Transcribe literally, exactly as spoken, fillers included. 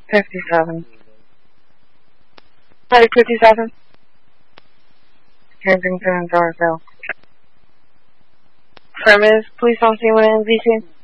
fifty-seven. Medic fifty-seven. Kensington and Dorville. Premise, police on scene with N Z C.